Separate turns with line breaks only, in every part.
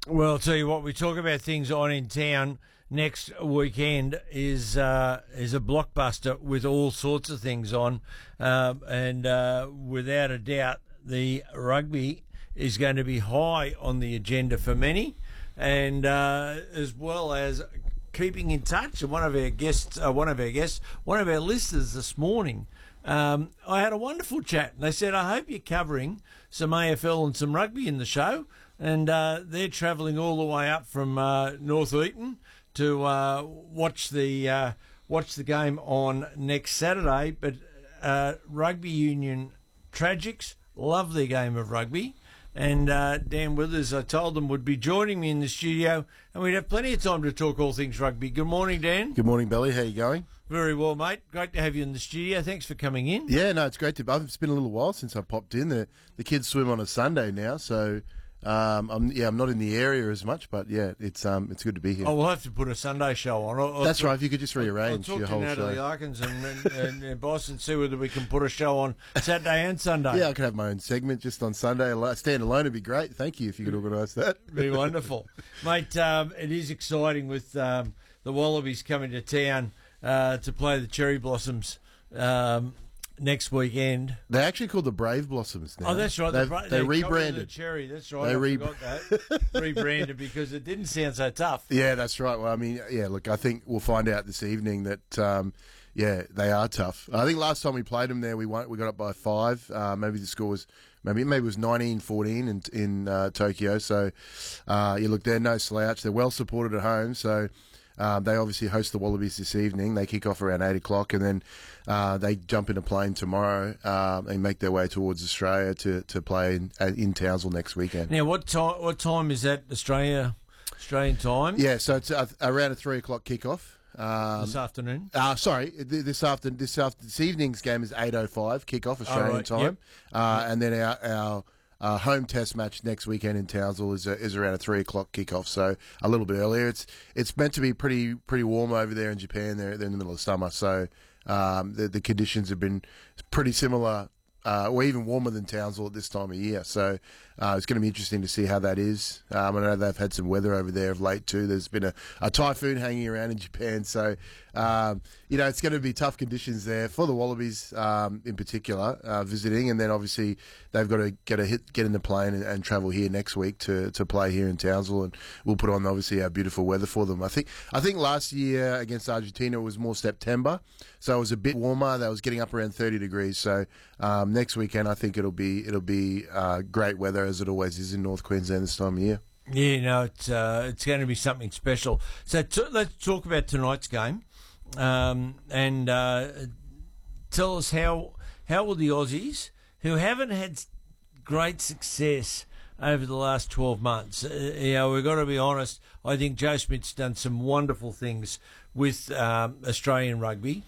Well, I'll tell you what, we talk about things on in town. Next weekend is a blockbuster with all sorts of things on, and without a doubt, the rugby is going to be high on the agenda for many, and as well as keeping in touch. And one of our listeners this morning, I had a wonderful chat. And they said, I hope you're covering some AFL and some rugby in the show. And they're travelling all the way up from North Eaton to watch the game on next Saturday. But Rugby Union Tragics love their game of rugby. And Dan Withers, I told them, would be joining me in the studio, and we'd have plenty of time to talk all things rugby. Good morning, Dan.
Good morning, Belly. How you going?
Very well, mate. Great to have you in the studio. Thanks for coming in.
Yeah, no, it's great to be. It's been a little while since I popped in. The kids swim on a Sunday now, so I'm not in the area as much, but yeah, it's good to be here.
Oh, we'll have to put a Sunday show on.
That's right. If you could just rearrange
your
whole show.
I'll talk to Natalie Arkins and boss and see whether we can put a show on Saturday and Sunday.
Yeah, I could have my own segment just on Sunday. Stand alone would be great. Thank you if you could organise that.
Be wonderful, mate. It is exciting with the Wallabies coming to town to play the Cherry Blossoms next weekend.
They're actually called the Brave Blossoms now.
Oh, that's right.
They rebranded.
The Cherry, that's right. I forgot that. Rebranded because it didn't sound so tough.
Yeah, that's right. Well, I mean, yeah, look, I think we'll find out this evening that, they are tough. I think last time we played them there, we got up by 5. Maybe the score was, maybe it was 19-14 in Tokyo. So, look, they're no slouch. They're well supported at home. So, they obviously host the Wallabies this evening. They kick off around 8 o'clock, and then they jump in a plane tomorrow and make their way towards Australia to play in Townsville next weekend.
Now, what time is that Australian time?
Yeah, so it's around a 3 o'clock kickoff.
This afternoon?
This evening's game is 8:05 kickoff Australian time, yep. And then our home test match next weekend in Townsville is around a 3 o'clock kickoff, so a little bit earlier. It's meant to be pretty warm over there in Japan. They're in the middle of summer, so the conditions have been pretty similar, or even warmer than Townsville at this time of year. So it's going to be interesting to see how that is. I know they've had some weather over there of late too. There's been a typhoon hanging around in Japan, so it's going to be tough conditions there for the Wallabies in particular visiting, and then obviously they've got to get in the plane and travel here next week to play here in Townsville, and we'll put on obviously our beautiful weather for them. I think last year against Argentina it was more September, so it was a bit warmer. That was getting up around 30 degrees. So next weekend I think it'll be great weather, as it always is in North Queensland this time of year.
Yeah, no, it's going to be something special. So let's talk about tonight's game, and tell us how will the Aussies, who haven't had great success over the last 12 months, we've got to be honest. I think Joe Smith's done some wonderful things with Australian rugby.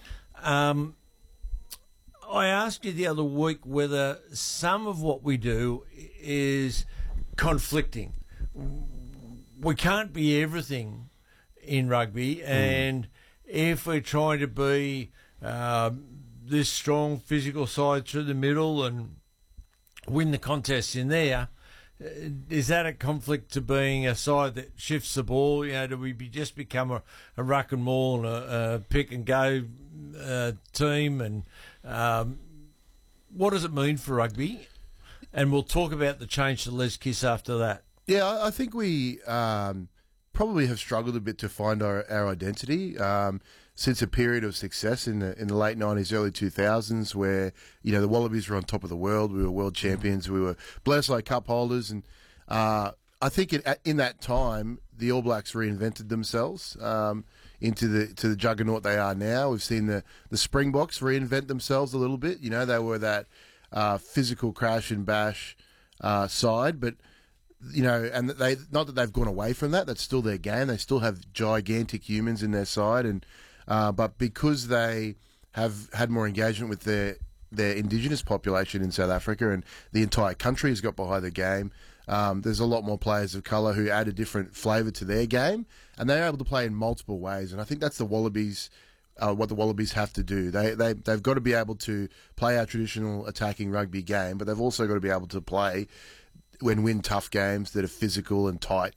I asked you the other week whether some of what we do is conflicting. We can't be everything in rugby, and if we're trying to be this strong physical side through the middle and win the contests in there, is that a conflict to being a side that shifts the ball? Do we just become a ruck and maul and a pick and go team? And what does it mean for rugby? And we'll talk about the change to Les Kiss after that.
Yeah, I think we probably have struggled a bit to find our identity since a period of success in the late 90s, early 2000s, where the Wallabies were on top of the world. We were world champions. We were Bledisloe Cup holders, and I think in that time the All Blacks reinvented themselves into the juggernaut they are now. We've seen the Springboks reinvent themselves a little bit. They were that physical crash and bash side, but and they, not that they've gone away from that. That's still their game. They still have gigantic humans in their side, and but because they have had more engagement with their indigenous population in South Africa, and the entire country has got behind the game, there's a lot more players of colour who add a different flavour to their game, and they're able to play in multiple ways. And I think that's the Wallabies. What the Wallabies have to do. They've got to be able to play our traditional attacking rugby game, but they've also got to be able to play win tough games that are physical and tight